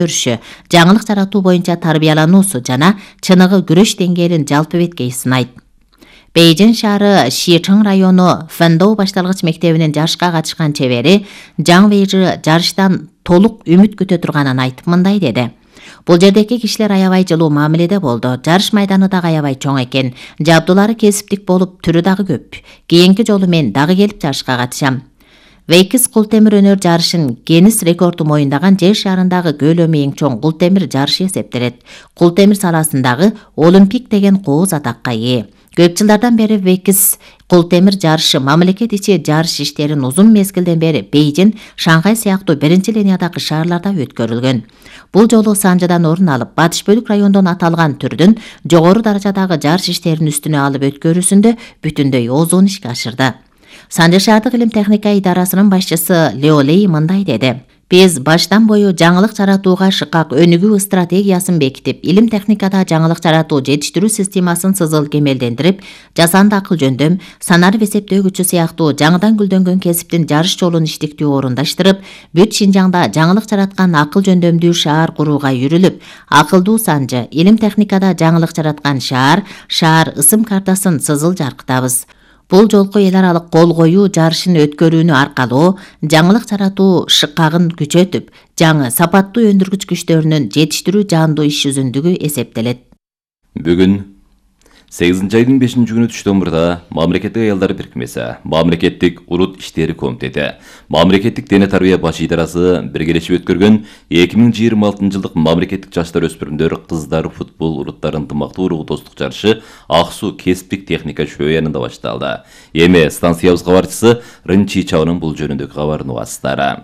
көрүшү, жаңылык жаратуу боюнча тарбиялануусу жана чыныгы күрөш деңгээлин жалпы беткей сынайт. Бейжин шаары Шичың району Фэндоу башталгыч мектебинин жарышка катышкан чебери Жаң Вейжи жарыштан толук үмүт күтө турганын айтып мындай деди. Бул жердеки кишилер аябай жылуу мамиледе болду. Жарыш майданы дагы аябай чоң экен. Жабдуулары кесиптик болуп, түрү дагы көп. Кийинки жолу мен дагы келип жарышка катышам. Вейкис култемир өнөр жарышын Генис рекорду моюндаган жер шарындагы көлөмү эң чоң култемир жарышы эсептелет. Култемир саласындагы Олимпик деген кооз атакка ээ. Көп жылдардан бери Вейкис култемир жарышы мамлекет ичи жарыш иштерин узун мезгилден бери Бейжин, Шанхай сыяктуу биринчи линиядагы шаарларда өткөрүлгөн. Бул жолу Санжадан орун алып, батыш бөлүк райондон аталган түрдүн жогору даражадагы жарыш иштерин үстүнө алып өткөрүүсүндө бүтүндөй озон ишке ашырды. Санжа шаардык илим техника идарасынын башчысы Лео Лей мындай деди. Биз баштан бою жаңылык жаратууга шыкак өнүгүү стратегиясын бекитип, илим техникада жаңылык жаратуу жетиштирүү системасын сызыл кемелдендирип, жасанды акыл жөндөм, санарып эсептөө күчү сыяктуу жаңыдан гүлдөнгөн кесиптин жарыш жолун иштиктүү орундаштырып, бүт Шинжаңда жаңылык жараткан акыл жөндөмдүү шаар курууга үйрүлүп, акылдуу санжы, илим техникада жаңылык жараткан шаар ысым картасын сызыл жаркытабыз. Бул жолку эл аралык кол коюу жарышын өткөрүүнү аркалоо жаңылык жаратуу шыккагын күчөтүп, жаңы сапаттуу өндүргүч күчтөрүнүн жетиштирүү жаандуу иш жүзүндүгү эсептелет. Бүгүн 8 айдын 5 күнү түштөн мурда Мамлекеттик аялдар бирикмеси, Мамлекеттик урут иштери комитети, Мамлекеттик дене тарбия баш идарасы биргелешип өткөргөн 2026 жылдык Мамлекеттик жаштар өспүрүмдөр кыздар футбол уруттары ынтымактуу уруу достук жарышы Ак суу кесиптик техника шөянында башталды. Эми станциябыз кабарчысы Рын Чичаонун бул жөнүндөгү кабарын угасыздар.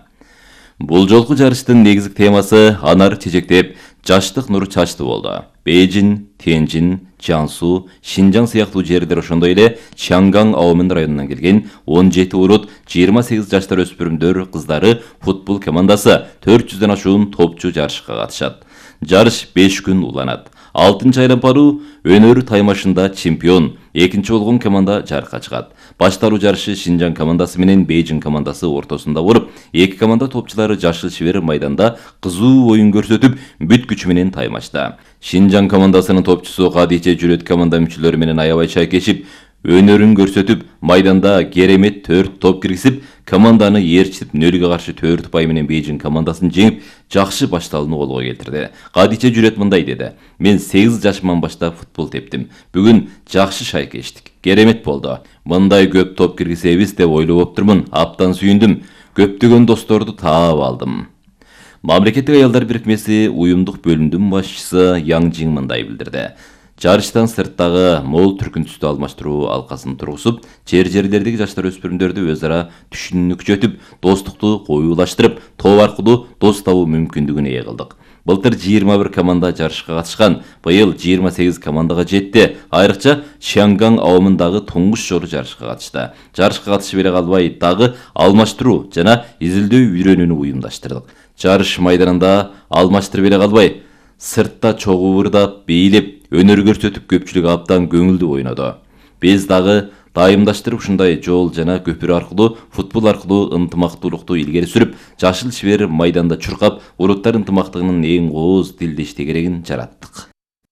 Бул жолку жарыштын негизги темасы анар чечектеп, жаштык нур чачты болду. Бейжин, Тяньжин, Чжансу, Шинжаң сыяктуу жерлер ошондой эле Чанган Аомын районунан келген 17 урут 28 жаштар өспүрүмдөр кыздары футбол командасы 400дөн ашуун топчу жарышка катышат. Жарыш 5 күн уланат. 6-чы айлампаруу өнөр таймашында чемпион, экинчи болгон команда жарыкка чыгат. Башталуу жарышы Шинжаң командасы менен Бейжин командасы ортосунда болуп, эки команда топчулары жашыл шебер майданда кызуу оюн көрсөтүп, бүт күчү менен таймашта. Шинжаң командасынын топчусу Кадиче Жүрөт команда мүчөлөрү менен аябай чайкешип, өнөрүн көрсөтүп, майданда керемет 4 топ киргизип, команданы ээрчитип 0-га каршы 4 упай менен Бейжин командасын жеңип, жакшы башталууну колго келтирди. Кадиче Жүрөт мындай деди: "Мен 8 жашыман баштап футбол тептим. Бүгүн жакшы шайкештик. Керемет болду. Мындай көп топ киргизебиз деп ойлоп оптурмун. Аптан сүйүндүм. Көптөгөн досторду таап алдым." Мамлекеттик аялдар бирикмеси уюмдук бөлүмдүн башчысы Яң Жиң мындай билдирди. Жарыштан сырттагы мол түркүнтүстүү алмаштыруу алкасын тургузуп, жерлердеги жаштар өспүрүмдөрдү өз ара түшүнүүнү күчөтүп, достукту коюулаштырып, топ аркылуу дос табуу мүмкүндүгүн ээ кылдык. Былтыр 21 команда жарышка катышкан, быйыл 28 командага жетти. Айрыкча Чанган Аомундагы туңгуш жолу жарышка катышты. Жарышка катышып эле калбай, дагы алмаштыруу жана изилдөө үйрөнүүнү уюмдаштырдык. Жарыш майданында алмаштырып эле калбай, сыртта чогуу ырдап, бийлеп, өнөр көрсөтүп көпчүлүк абдан көңүлдүү ойноду. Биз дагы дайымдаштырып ушундай жол жана көпүрө аркылуу, футбол аркылуу ынтымактуулукту илгери сүрүп, жашыл шебер майданда чуркап, уруттар ынтымактыгынын эң кооз тилде иштегерегин жараттык.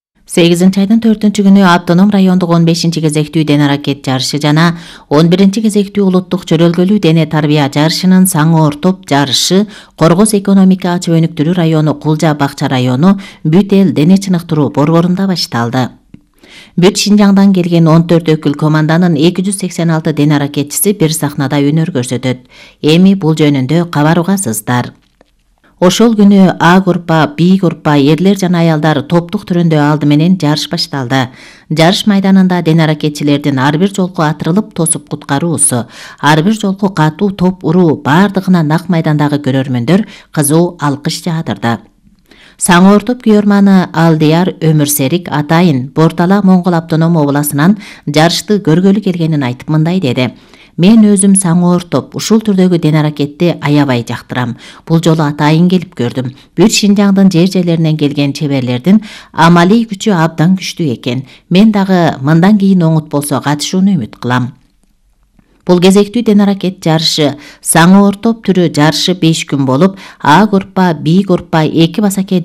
8 айдын 4-күнү автоном райондук 15 кезектүү дене аракет жарышы жана 11 кезектүү улуттук чөрөлгөлүү дене тарбия жарышынын саңы ортоп жарышы Коргоз экономика ачып өнүктүрүү району Кулжа Бакча району бүт эл дене чыныктыруу борборунда башталды. Бүт Шинжаңдан келген 14 өкүл команданын 286 дене аракетчиси бир сахнада өнөр көрсөтөт. Эми бул жөнүндө кабар угасыздар. Ошол күнү А группа, Б группа эрлер жана аялдар топтук түрүндө алды менен жарыш башталды. Жарыш майданында дене аракетчилердин ар бир жолку атырылып тосуп куткаруусу, ар бир жолку катуу топ уруу бардыгына нак майдандагы көрөрмөндөр кызуу алкыш жаадырды. Саңы ортоп күйөрманы Алдияр Өмүрсерик атайын Бортала Моңгол автоном обласынан жарышты көргөлү келгенин айтып мындай деди: "Мен өзүм саңы ортоп ушул түрдөгү дене аракетти аябай жактырам. Бул жолу атайын келип көрдүм. Бүт Шинжаңдын жерлеринен келген чеберлердин амалий күчү абдан күчтүү экен. Мен дагы мындан кийин оңут болсо катышууну үмүт кылам." Бул кезектүү дене-аракет жарышы саңы ортоп түрү жарышы 5 күн болуп, А группа, Б группа 2 басаке